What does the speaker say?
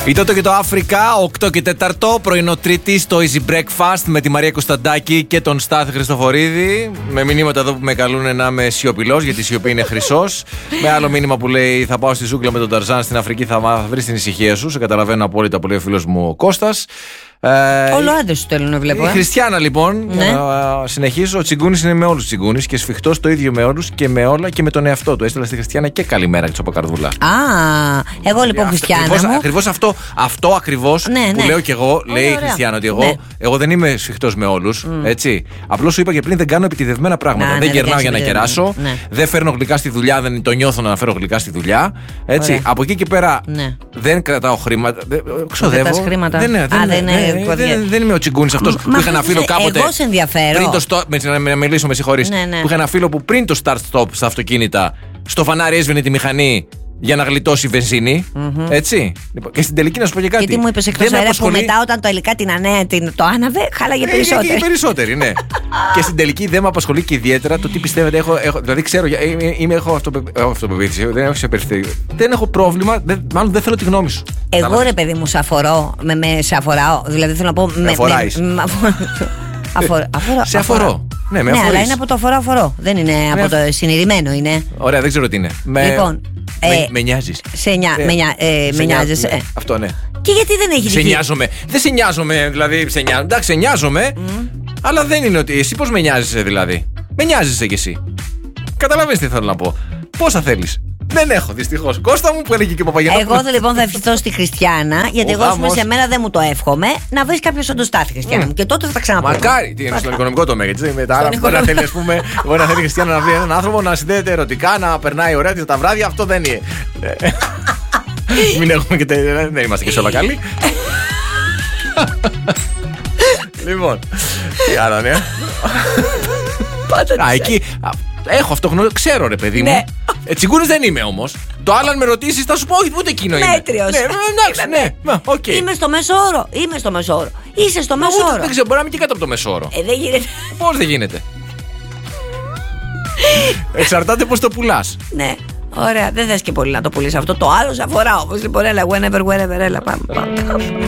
Η Τότο και το Αφρικά, 8 και 4, πρωινό Τρίτη στο Easy Breakfast με τη Μαρία Κωνσταντάκη και τον Στάθη Χριστοφορίδη. Με μηνύματα εδώ που με καλούν να είμαι σιωπηλός, γιατί η σιωπή είναι χρυσός. Με άλλο μήνυμα που λέει: θα πάω στη ζούγκλα με τον Ταρζάν στην Αφρική, θα βρει την ησυχία σου. Σε καταλαβαίνω απόλυτα που λέει ο φίλος μου ο Κώστας. Όλο άντρες σου θέλουν, βλέπω. Η Χριστιανά λοιπόν, ναι. Συνεχίζω. Ο Τσιγκούνης είναι με όλους τους Τσιγκούνης και σφιχτός το ίδιο με όλους και με όλα και με τον εαυτό του. Έστειλα στη Χριστιανά και καλημέρα της από καρδούλα. Εγώ λοιπόν Χριστιανά. Ακριβώς αυτό ακριβώς που λέω και εγώ, λέει η Χριστιανά, ότι εγώ δεν είμαι σφιχτός με όλους. Έτσι. Απλώς σου είπα και πριν, δεν κάνω επιτηδευμένα πράγματα. Δεν γερνάω για να κεράσω. Δεν φέρνω γλυκά στη δουλειά, δεν το νιώθω να φέρω γλυκά στη δουλειά. Έτσι. Από εκεί και πέρα δεν κρατάω χρήματα. Ξοδεύω. Δεν είμαι ο Τσιγκούνης αυτός που είχα ένα φίλο κάποτε. Εγώ σε ενδιαφέρω. Να μιλήσω, με συγχωρείς. Που είχα ένα φίλο που πριν το start-stop στα αυτοκίνητα, στο φανάρι έσβηνε τη μηχανή για να γλιτώσει βενζίνη. Έτσι. Και στην τελική να σου πω και κάτι. Και τι μου είπες εκτός αέρα που μετά όταν το υλικά το άναβε, χάλαγε περισσότερο. Περισσότεροι, ναι. Και στην τελική δεν με απασχολεί και ιδιαίτερα το τι πιστεύετε. Δηλαδή ξέρω, έχω αυτοπεποίθηση. Δεν έχω πρόβλημα. Μάλλον δεν θέλω τη γνώμη σου. Εγώ ρε παιδί μου, σε αφοράω. Δηλαδή θέλω να πω. Με αφοράεις. Σε αφορώ. Ναι, αλλά είναι από το αφορώ. Δεν είναι από το συνειρημένο είναι. Ωραία, δεν ξέρω τι είναι. Λοιπόν. Με νοιάζεις. Με νοιάζεις. Αυτό ναι. Και γιατί δεν έχει σε νοιάζομαι. Δεν σε νοιάζομαι, δηλαδή. Εντάξει, σε νοιάζομαι. Αλλά δεν είναι ότι. Εσύ πώς με νοιάζεσαι, δηλαδή. Με νοιάζεσαι κι εσύ. Καταλαβαίνεις τι θέλω να πω. Πόσα θέλεις. Δεν έχω, δυστυχώς. Κώστα μου που έλεγε και ο Παπαγιάννης. Εγώ λοιπόν θα ευχηθώ στη Χριστιανά, γιατί εγώ σε μένα δεν μου το εύχομαι, να βρει κάποιο σαν το Στάθη Χριστιανά μου. Και τότε θα τα ξαναπώ. Μακάρι, τι είναι στον οικονομικό τομέα. Γιατί μετά άλλα μπορεί να θέλει, ας πούμε, μπορεί να θέλει η Χριστιανά να βρει έναν άνθρωπο να συνδέεται ερωτικά, να περνάει ωραία τα βράδια. Αυτό δεν είναι. Μην έχουμε και δεν είμαστε και σε όλα καλοί. Λοιπόν, τι άλλο, ναι. Εκεί. Έχω αυτό γνώριο, ξέρω ρε παιδί μου. Τσιγκούνης δεν είμαι όμως. Το άλλο αν με ρωτήσεις θα σου πω όχι, ούτε εκείνο είναι. Μέτριος. Είμαι στο μέσο όρο. Είσαι στο μέσο όρο. Δεν ξέρω, μπορεί να είμαι και κάτω από το μέσο όρο. Δεν γίνεται. Πώς δεν γίνεται. Εξαρτάται πώς το πουλάς. Ναι. Ωραία, δεν θες και πολύ να το πουλήσεις αυτό. Το άλλο σε αφορά όμως. Λοιπόν, έλα, whenever, έλα, πάμε.